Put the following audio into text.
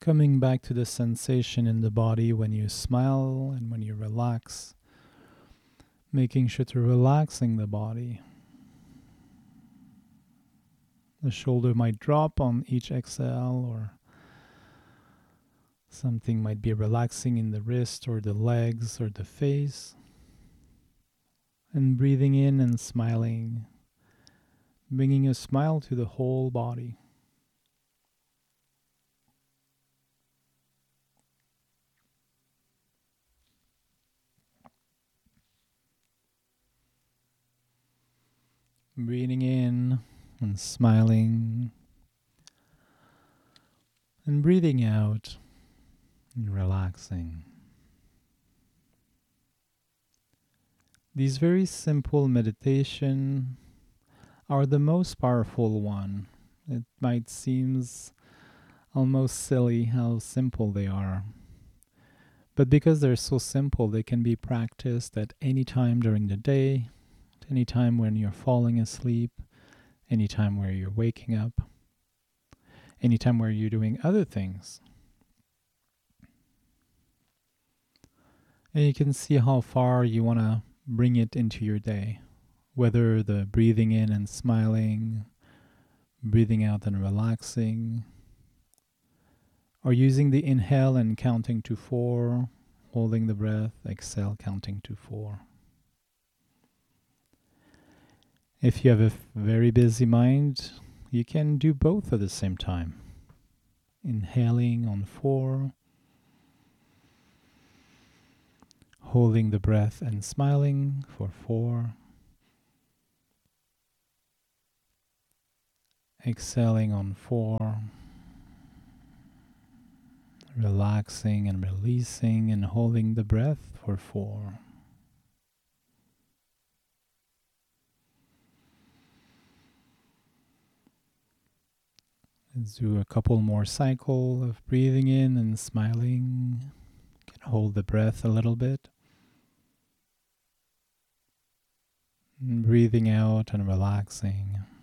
Coming back to the sensation in the body when you smile and when you relax, making sure to relaxing the body. The shoulder might drop on each exhale, or something might be relaxing in the wrist or the legs or the face. And breathing in and smiling, bringing a smile to the whole body. Breathing in and smiling, and breathing out and relaxing. These very simple meditation are the most powerful one. It might seem almost silly how simple they are. But because they're so simple, they can be practiced at any time during the day, at any time when you're falling asleep, any time where you're waking up, any time where you're doing other things. And you can see how far you want to bring it into your day, whether the breathing in and smiling, breathing out and relaxing, or using the inhale and counting to 4, holding the breath, exhale, counting to 4. If you have a very busy mind, you can do both at the same time. Inhaling on 4, holding the breath and smiling for 4, exhaling on 4, relaxing and releasing and holding the breath for 4. Let's do a couple more cycles of breathing in and smiling. You can hold the breath a little bit. And breathing out and relaxing.